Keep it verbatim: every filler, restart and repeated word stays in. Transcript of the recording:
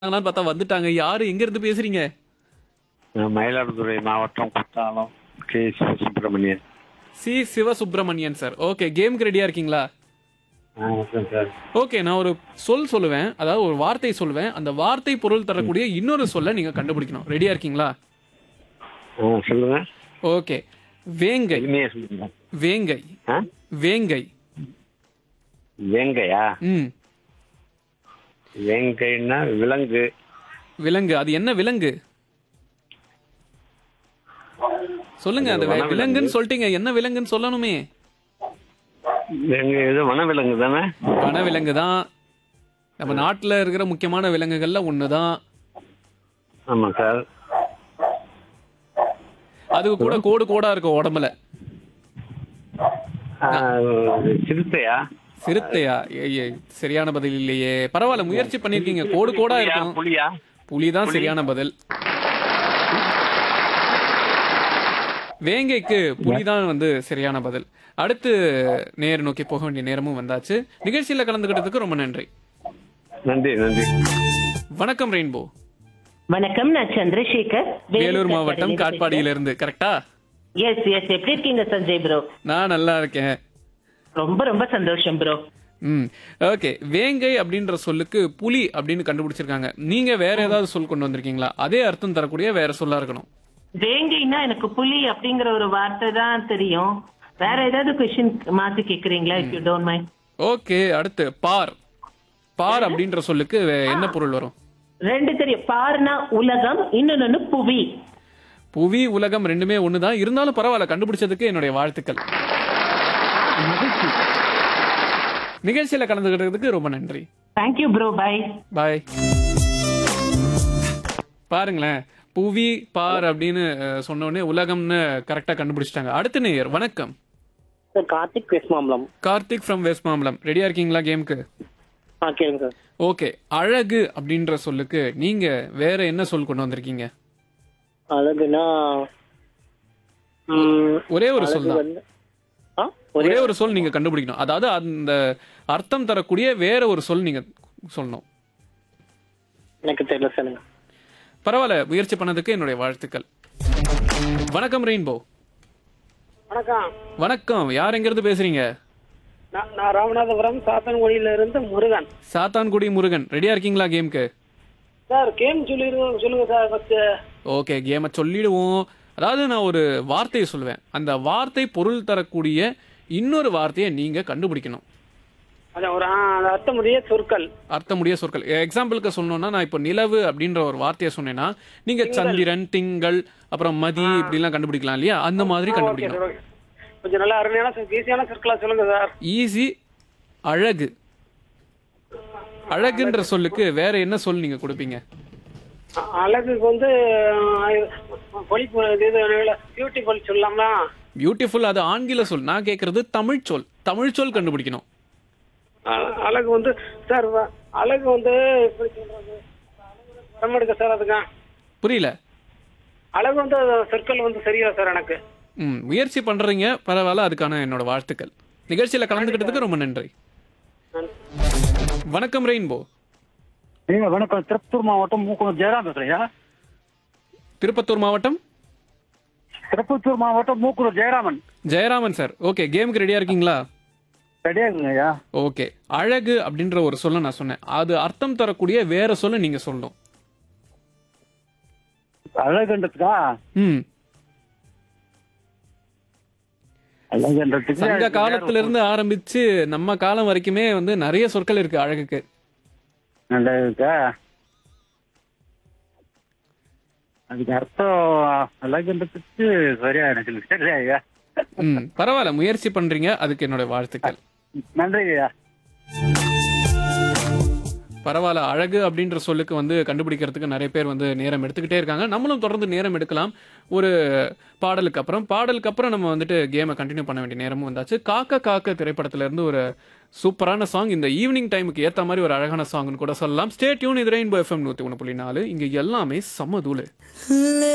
வந்தாங்களான்னு பார்த்தா வந்துட்டாங்க. யாரு? எங்க இருந்து பேசுறீங்க? நான் மயிலாடுதுறை மாவட்டம் Kuthalam K Subramanian. C. Sivasubramanian sir. Okay. கேமுக்கு ரெடியா இருக்கீங்களா? ஆ ஓகே சார். ஓகே. நான் ஒரு சொல் சொல்லுவேன். அதாவது ஒரு வார்த்தை சொல்லுவேன். அந்த வார்த்தை பொருள் தரக்கூடிய இன்னொரு சொல்ல நீங்க கண்டுபிடிக்கணும். ரெடியா இருக்கீங்களா? ஆ சொல்லுங்க. ஓகே. வேங்கை. எளிமையா சொல்லுங்க. வேங்கை. ஆ வேங்கை. வேங்கையா? ம். வேங்கைன்னா விலங்கு. விலங்கு. அது என்ன விலங்கு? சொல்லுங்க. அந்த வே- விலங்குன்னு சொல்லிட்டீங்க. என்ன விலங்குன்னு சொல்லணுமே. வேங்கை இது வனவிலங்கு தானே? வனவிலங்கு தான். நம்ம நாட்டுல இருக்கிற முக்கியமான விலங்குகள்ல ஒண்ணுதான். ஆமா சார். அதுக்கு கூட கோடு கோடா இருக்கும் உடம்புல. ஆ, சிறுத்தையா? சிறுத்தையா? ஏய், ஏய், சரியான பதில் இல்லையே. பரவாயில்ல, முயற்சி பண்ணிருக்கீங்க. கோடு கோடா புலியா? இருக்கும். புலியா? புலிதான் சரியான பதில். வேங்கைக்கு புலிதான் வந்து சரியான பதில். அடுத்து நேர் நோக்கி போக வேண்டிய நேரமும் வந்தாச்சு. நிகழ்ச்சியில கலந்துக்கிட்டதுக்கு ரொம்ப நன்றி. நன்றி நன்றி. வணக்கம் ரெயின்போ. வணக்கம், நான் சந்திரசேகர், வேலூர் மாவட்டம் காட்பாடியில இருந்து. கரெக்டா? எஸ் எஸ் எப்படி இருக்கீங்க சஞ்சய் ப்ரோ? நான் நல்லா இருக்கேன். ரொம்ப ரொம்ப சந்தோஷம் ப்ரோ. ம். ஓகே. வேங்கை அப்படின்ற சொல்லுக்கு புலி அப்படின்னு கண்டுபிடிச்சிருக்காங்க. நீங்க வேற ஏதாவது சொல் கொண்டு வந்திருக்கீங்களா? அதே அர்த்தம் தரக்கூடிய வேற சொல்லா இருக்கணும். வேங்கைன்னா எனக்கு புலி அப்படிங்கிற ஒரு வார்த்தை தான் தெரியும். வேற ஏதாவது கொஸ்டின் மாத்தி கேக்குறீங்களா? If you don't mind. Okay. அடுத்து பார். பார் அப்படின்ற சொல்லுக்கு வே- என்ன பொருள் வரும்? ரெண்டு தெரியும். பார்னா உலகம், இன்னொன்னு புவி. புவி உலகம் ரெண்டுமே ஒண்ணுதான். இருந்தாலும் பரவாயில்ல, கண்டுபிடிச்சதுக்கு என்னுடைய வாழ்த்துக்கள். நிகழ்ச்சியில கலந்துக்கிட்டதுக்கு ரொம்ப நன்றி. Thank you bro. Bye bye. பாருங்களேன், புவி பார் அப்படின்னு அஹ், சொன்ன உடனே உலகம்னு கரெக்டா கண்டுபிடிச்சிட்டாங்க. அடுத்த நேயர். வணக்கம். Sir Karthik West Mambalam. Karthik from west Mambalam. ரெடியா இருக்கீங்களா கேமுக்கு? ஆ கேளுங்க சார். ஓகே. அழகு அப்படின்ற சொல்லுக்கு நீங்க வேற என்ன சொல் கொண்டு வந்திருக்கீங்க? அழகுனா ம், ஒரே ஒரு சொல் அழகு தான். வந்து ஆ ஒரே ஒரே ஒரு சொல் நீங்க கண்டுபிடிக்கணும். அதாவது அந்த அர்த்தம் தரக்கூடிய வேற ஒரு சொல் நீங்க சொல்லணும். எனக்கு தெரியல சார். பரவாயில்ல, முயற்சி பண்ணதுக்கு என்னுடைய வாழ்த்துக்கள். வணக்கம் ரெயின்போ. வணக்கம். வணக்கம். யார் எங்க இருந்து பேசுறீங்க? நான் நான் ராமநாதபுரம் சாத்தன்குடியில இருந்து முருகன். சாத்தான்குடி முருகன். ரெடியா இருக்கீங்களா கேமுக்கு? சார் கேம் சொல்லி சொல்லுங்க சார் ஃபர்ஸ்ட். ஓகே. கேமை சொல்லிடுவோம். அதாவது நான் ஒரு வார்த்தையை சொல்லுவேன். அந்த வார்த்தை பொருள் தரக்கூடிய இன்னொரு வார்த்தையை நீங்க கண்டுபிடிக்கணும். அதான் ஒரு ஆ, அந்த அர்த்தமுடைய சொற்கள். அர்த்தமுடைய சொற்கள். எக்ஸாம்பிளுக்கு சொல்லணும்னா, நான் இப்போ நிலவு அப்படின்ற ஒரு வார்த்தையை சொன்னேன்னா நீங்க சந்திரன், திங்கள், அப்புறம் மதி இப்படிலாம் கண்டுபிடிக்கலாம் இல்லையா? அந்த மாதிரி ஓகே கண்டுபிடிக்கணும். சார். கொஞ்சம் நல்லா அருமையான ஈஸியான சொற்களா சொல்லுங்க சார். ஈஸி. அழகு. அழகுன்ற சொல்லுக்கு வேற என்ன சொல் நீங்க கொடுப்பீங்க? அ- அழகுக்கு வந்து பொலிப்பு இது பியூட்டிஃபுல் சொல்லலாமா? பியூட்டிஃபுல் அது ஆங்கில சொல். நான் கேட்கறது தமிழ் சொல். தமிழ் சொல் கண்டுபிடிக்கணும். அ- அழகு வந்து சார் வ- அழகு வந்து எப்படி சொல்றது? படம் எடுக்க சார் அதுக்கு புரியல. அழகு வந்து சொற்கள் வந்து சரியா சார் எனக்கு. ம். முயற்சி பண்றீங்க, பரவாயில்ல. அதுக்கான என்னோட வாழ்த்துக்கள். நிகழ்ச்சியில கலந்துக்கிட்டதுக்கு ரொம்ப நன்றி. வணக்கம் ரெயின்போ. ஏங்க வணக்கம். திருப்பத்தூர் மாவட்டம் மூக்குளம் ஜெயராம் பேசுறியா? திருப்பத்தூர் மாவட்டம் திருப்பத்தூர் மாவட்டம் மூக்குளம் ஜெயராமன். ஜெயராமன் சார். ஓகே. கேமுக்கு ரெடியா இருக்கீங்களா? ரெடியா இருக்குங்க ஐயா. ஓகே. அழகு அப்படின்ற ஒரு சொல்ல நான் சொன்னேன். அது அர்த்தம் தரக்கூடிய வேற சொல்ல நீங்க சொல்லணும். அழகுன்றதுக்கா? ம். அழகுன்றதுக்கு சங்க காலத்துல இருந்து ஆரம்பிச்சு நம்ம காலம் வரைக்குமே வந்து நிறைய சொற்கள் இருக்கு அழகுக்கு. அழகுக்கா? அதுக்கு அர்த்தம் அழகுன்றதுக்கு சரியா எனக்கு சரியா ஐயா. ம். பரவாயில்ல, முயற்சி பண்றீங்க. அதுக்கு என்னோட வாழ்த்துக்கள். நன்றி ஐயா. பரவாயில்ல. அழகு அப்படின்ற சொல்லுக்கு வந்து கண்டுபிடிக்கிறதுக்கு நிறைய பேர் வந்து நேரம் எடுத்துக்கிட்டே இருக்காங்க. நம்மளும் தொடர்ந்து நேரம் எடுக்கலாம். ஒரு பாடலுக்கு அப்புறம் பாடலுக்கு அப்புறம் நம்ம வந்துட்டு கேமை கண்டினியூ பண்ண வேண்டிய நேரமும் வந்தாச்சு. காக்க காக்க திரைப்படத்துல இருந்து ஒரு சூப்பரான சாங். இந்த ஈவினிங் டைமுக்கு ஏத்த மாதிரி ஒரு அழகான சாங்னு கூட சொல்லலாம். Stay tune. இது ரெயின்போ எஃப்எம் நூத்தி ஒன்று புள்ளி நாலு. இங்க எல்லாமே சமதூளு.